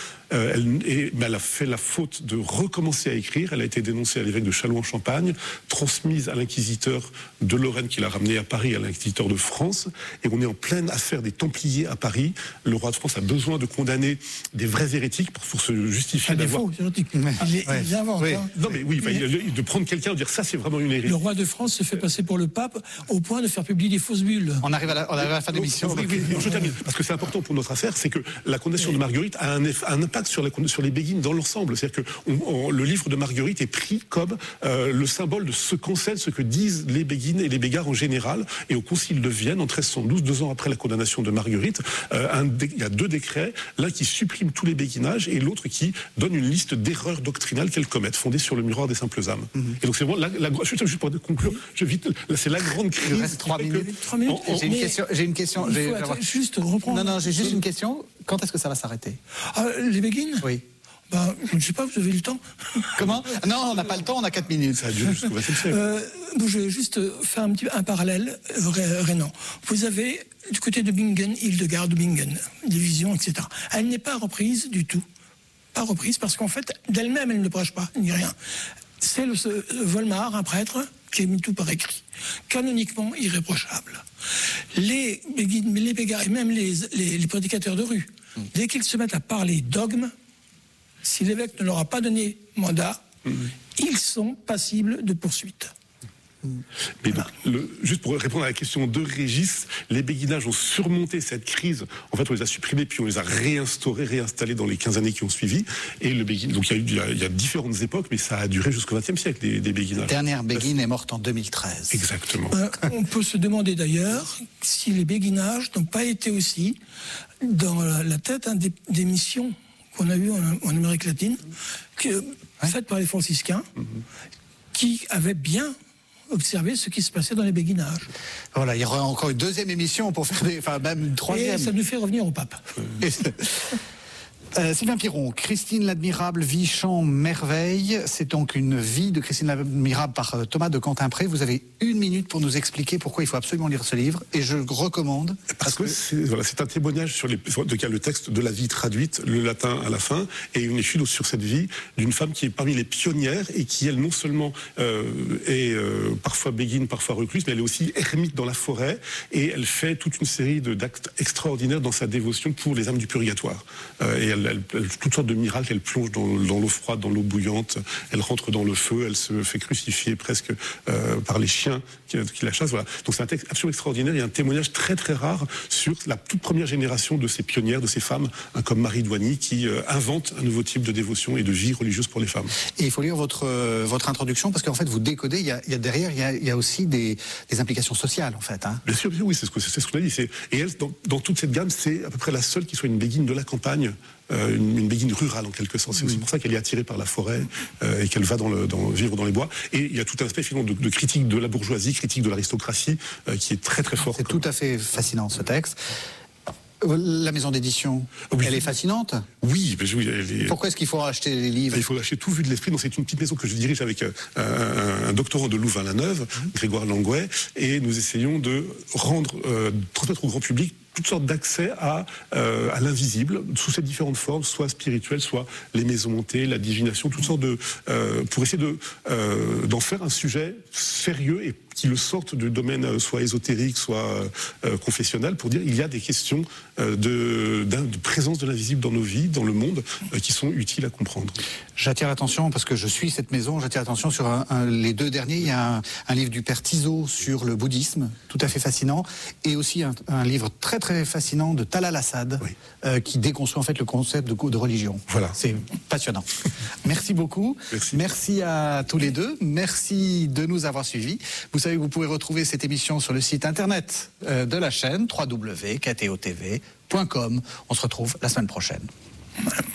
Mais elle a fait la faute de recommencer à écrire. Elle a été dénoncée à l'évêque de Châlons-en-Champagne, transmise à l'inquisiteur de Lorraine qui l'a ramenée à Paris, à l'inquisiteur de France. Et on est en pleine affaire des Templiers à Paris. Le roi de France a besoin de condamner des vrais hérétiques pour se justifier d'avoir... Faux hérétiques. Il invente. Oui. Hein. Non mais oui, de prendre quelqu'un et dire ça c'est vraiment une hérésie. Le roi de France se fait passer pour le pape au point de faire publier des fausses bulles. On arrive à la fin de l'émission. Oui, je termine. Parce que c'est important pour notre affaire, c'est que la condamnation de Marguerite a un impact sur les béguines dans l'ensemble. C'est-à-dire que le livre de Marguerite est pris comme le symbole de ce qu'enseignent, ce que disent les béguines et les bégards en général. Et au Concile de Vienne, en 1312, 2 ans après la condamnation de Marguerite, il y a 2 décrets, l'un qui supprime tous les béguinages et l'autre qui donne une liste d'erreurs doctrinales qu'elles commettent, fondées sur le miroir des simples âmes. Et donc c'est vraiment juste pour conclure, c'est la grande crise. Il reste 3 minutes. 3 minutes. J'ai une question. Juste reprendre. Non, j'ai juste une question. Quand est-ce que ça va s'arrêter? Les béguines? Oui. Je ne sais pas, vous avez le temps? Comment? Non, on n'a pas le temps, on a 4 minutes. Ça a duré jusqu'au XXe siècle. Je vais juste faire un parallèle, Rénan. Vous avez, du côté de Bingen, Hildegarde Bingen, division, etc. Elle n'est pas reprise du tout. Pas reprise parce qu'en fait, d'elle-même, elle ne prêche pas, ni rien. C'est Volmar, un prêtre, qui a mis tout par écrit. Canoniquement irréprochable. Les bégards et même les prédicateurs de rue, dès qu'ils se mettent à parler dogme, si l'évêque ne leur a pas donné mandat, ils sont passibles de poursuite. Mais donc, juste pour répondre à la question de Régis, les béguinages ont surmonté cette crise. En fait, on les a supprimés, puis on les a réinstallés dans les 15 années qui ont suivi. Et le béguinage, donc il y a différentes époques, mais ça a duré jusqu'au XXe siècle, des béguinages. La dernière béguine est morte en 2013. Exactement. On peut se demander d'ailleurs si les béguinages n'ont pas été aussi dans la tête des missions qu'on a eues en Amérique latine, faites par les franciscains, qui avaient bien observé ce qui se passait dans les béguinages. Voilà, il y aura encore une 2e émission pour faire même une 3e. Et ça nous fait revenir au pape. Sylvain Piron, Christine l'Admirable, vie, chant, merveille. C'est donc une vie de Christine l'Admirable par Thomas de Cantimpré. Vous avez 1 minute pour nous expliquer pourquoi il faut absolument lire ce livre. Et je le recommande. Parce que c'est un témoignage sur le texte de la vie traduite, le latin à la fin, et une étude sur cette vie d'une femme qui est parmi les pionnières et qui, elle, non seulement est parfois béguine, parfois recluse, mais elle est aussi ermite dans la forêt, et elle fait toute une série d'actes extraordinaires dans sa dévotion pour les âmes du purgatoire. Et elle toutes sortes de miracles, elle plonge dans l'eau froide, dans l'eau bouillante, elle rentre dans le feu, elle se fait crucifier presque par les chiens qui la chassent. Voilà. Donc c'est un texte absolument extraordinaire et un témoignage très très rare sur la toute première génération de ces pionnières, de ces femmes, comme Marie Douany, qui invente un nouveau type de dévotion et de vie religieuse pour les femmes. Et il faut lire votre introduction, parce qu'en fait vous décodez, il y a derrière, il y a aussi des implications sociales en fait. Hein. Bien sûr, oui, c'est ce qu'on a dit. Et elle, dans toute cette gamme, c'est à peu près la seule qui soit une béguine de la campagne. Une béguine rurale en quelque sorte. C'est aussi pour ça qu'elle est attirée par la forêt et qu'elle va vivre dans les bois. Et il y a tout un aspect finalement de critique de la bourgeoisie, critique de l'aristocratie qui est très très fort. C'est tout à fait fascinant ce texte. La maison d'édition, elle est fascinante. Oui, mais oui. Pourquoi est-ce qu'il faut acheter les livres? Il faut acheter tout vu de l'esprit. C'est une petite maison que je dirige avec un doctorant de Louvain-la-Neuve, Grégoire Langouet, et nous essayons de transmettre au grand public toutes sortes d'accès à l'invisible, sous ces différentes formes, soit spirituelles, soit les maisons hantées, la divination, toutes sortes pour essayer d'en faire un sujet sérieux et qui le sortent du domaine soit ésotérique, soit confessionnel, pour dire il y a des questions de présence de l'invisible dans nos vies, dans le monde, qui sont utiles à comprendre. J'attire l'attention, parce que je suis cette maison, j'attire l'attention sur les 2 derniers. Il y a un livre du père Tizot sur le bouddhisme, tout à fait fascinant, et aussi un livre très très fascinant de Talal Assad, oui, qui déconstruit en fait le concept de religion. Voilà. C'est passionnant. Merci beaucoup. Merci à tous les deux. Merci de nous avoir suivis. Vous savez que vous pouvez retrouver cette émission sur le site internet de la chaîne www.ktotv.com. On se retrouve la semaine prochaine.